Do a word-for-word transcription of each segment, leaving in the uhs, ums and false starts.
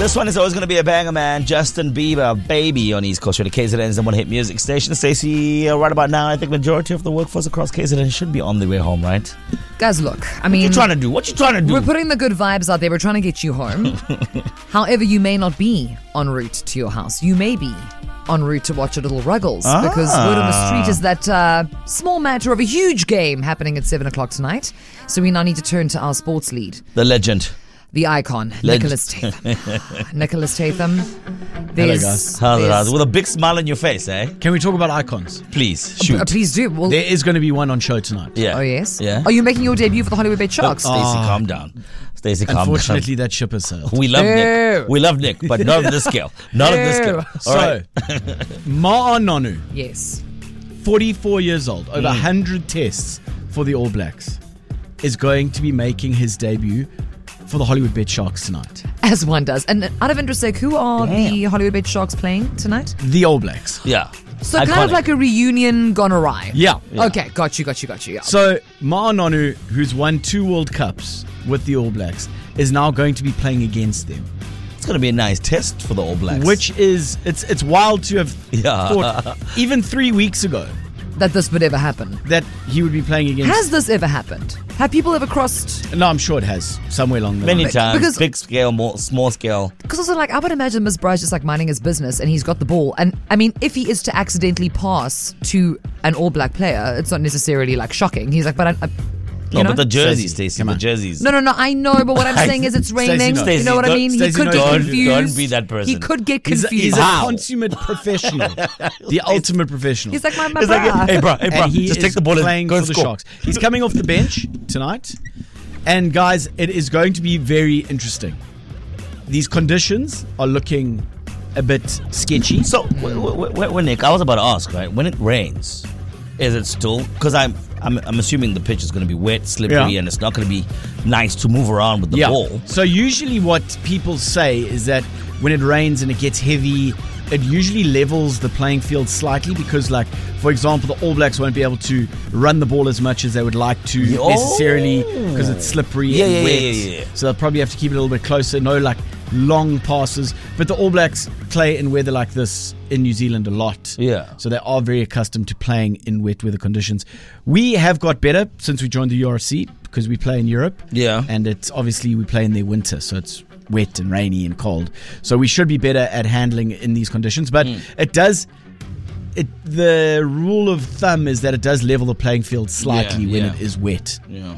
This one is always going to be a banger, man. Justin Bieber, Baby on East Coast Radio, K Z N's number one hit music station. Stacey, uh, right about now, I think majority of the workforce across K Z N should be on their way home, right? Guys, look, I mean... What you trying to do? What you trying to do? We're putting the good vibes out there. We're trying to get you home. However, you may not be en route to your house. You may be en route to watch a little Ruggles. Ah. Because word on the street is that uh, small matter of a huge game happening at seven o'clock tonight. So we now need to turn to our sports lead. The legend. The icon, Legend. Nicholas Tatham. Nicholas Tatham. Hello, guys. How's it, there's- how's it? With a big smile on your face, eh? Can we talk about icons? Please, shoot. Uh, please do. Well, There is going to be one on show tonight. Yeah. oh, yes? Yeah. Are you making your debut for the Hollywood Bet Sharks? Stacey, calm down. Stacey, calm down. Unfortunately, that ship has sailed. We love Ew. Nick. We love Nick, but not on this scale. Not on this Ew. scale. All So, right. Ma'a Nonu, Yes. forty-four years old, over one hundred tests for the All Blacks, is going to be making his debut for the Hollywood Bet Sharks tonight. As one does. And out of interest, sake, who are the Hollywood Bet Sharks playing tonight? The All Blacks. Yeah. So kind of Iconic. like a reunion gone awry. Yeah. Okay, got you, got you, got you. Yeah. So, Ma'a Nonu, who's won two World Cups with the All Blacks, is now going to be playing against them. It's going to be a nice test for the All Blacks. Which is, it's it's wild to have Yeah. thought, even three weeks ago, That this would ever happen. that he would be playing against... Has this ever happened? Have people ever crossed? No, I'm sure it has, somewhere along the Many line. times, because- big scale, more, small scale. Because also, like, I would imagine Miz Bryce just like minding his business and he's got the ball. And I mean, if he is to accidentally pass to an All Black player, it's not necessarily like shocking. He's like, but I, I you No, know? but the jerseys, Stacey, Stacey, come the on. jerseys. No, no, no. I know, but what I'm saying is it's raining. Stacey, no. You know what I Stacey, mean? He Stacey, could no, get don't- confused. don't be that person. He could get He's a, confused. he's a Wow. consummate professional. The ultimate professional. He's like my, my It's like, brah. hey, bro, hey, bro, and he just is take the ball playing and go for and the score. Sharks. He's coming off the bench tonight. And guys, it is going to be very interesting. These conditions are looking a bit sketchy. So, w- w- w- when Nick, I was about to ask, right? When it rains, is it still? Because I'm, I'm, I'm assuming the pitch is going to be wet, slippery, Yeah. and it's not going to be nice to move around with the yeah. ball. So usually what people say is that when it rains and it gets heavy, it usually levels the playing field slightly because, like, for example, the All Blacks won't be able to run the ball as much as they would like to Oh. necessarily because it's slippery Yeah, and yeah, wet. yeah, yeah, yeah. So they'll probably have to keep it a little bit closer. No, like, long passes. But the All Blacks play in weather like this in New Zealand a lot. Yeah. So they are very accustomed to playing in wet weather conditions. We have got better since we joined the U R C because we play in Europe. Yeah. And it's obviously we play in their winter, so it's wet and rainy and cold. So we should be better at handling in these conditions. But it does... It, the rule of thumb is that it does level the playing field slightly Yeah, when yeah. it is wet. Yeah.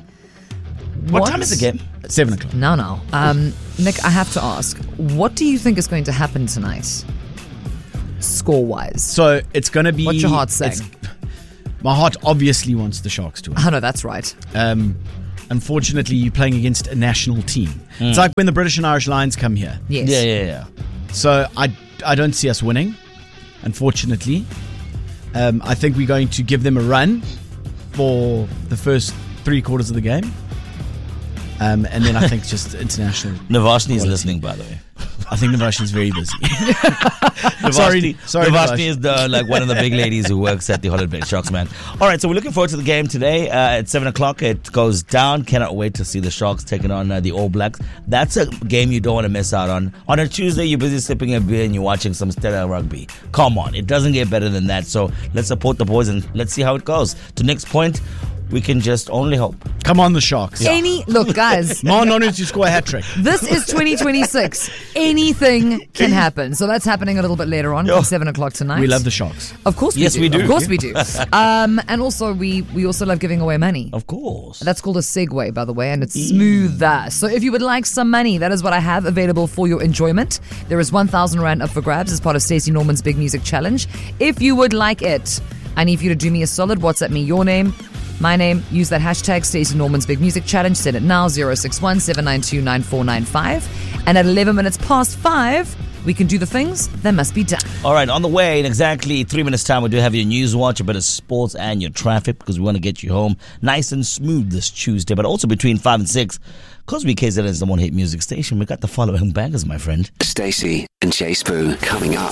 What, What? time is the game? At seven o'clock. No, no. Um, Nick, I have to ask, what do you think is going to happen tonight, score-wise? So it's going to be... What's your heart saying? it's- My heart obviously wants the Sharks to win. I know, that's right. Um, unfortunately, you're playing against a national team. It's like when the British and Irish Lions come here. Yes. Yeah, yeah, yeah. So I, I don't see us winning, unfortunately. Um, I think we're going to give them a run for the first three quarters of the game. Um, and then I think just international. Navashni is listening, by the way. I think Navashni's very busy. Navashni, Sorry- sorry, Navashni Navashni. is the, like one of the big ladies who works at the Hollywood Bet Sharks, man. All right, so we're looking forward to the game today uh, at seven o'clock. It goes down. Cannot wait to see the Sharks taking on uh, the All Blacks. That's a game you don't want to miss out on. On a Tuesday, you're busy sipping a beer and you're watching some stellar rugby. Come on, it doesn't get better than that. So let's support the boys and let's see how it goes. To Nick's point, we can just only hope. Come on, the Sharks. Any look, guys. Ma'a Nonu to score a hat trick. This is twenty twenty-six. Anything can happen. So that's happening a little bit later on Yo. at seven o'clock tonight. We love the Sharks. Of course we Yes, do. we do. Of course we do. Um, and also we we also love giving away money. Of course. That's called a segue, by the way, and it's smoother. So if you would like some money, that is what I have available for your enjoyment. There is one thousand Rand up for grabs as part of Stacey Norman's Big Music Challenge. If you would like it, I need for you to do me a solid. WhatsApp me your name, my name, use that hashtag Stacey Norman's Big Music Challenge. Send it now, zero six one seven nine two nine four nine five. And at eleven minutes past five, we can do the things that must be done. All right, on the way in exactly three minutes' time, we do have your news watch, a bit of sports and your traffic because we want to get you home nice and smooth this Tuesday. But also between five and six, because we K Z N is the one hit music station, we got the following bangers, my friend. Stacey and Chase Boo coming up.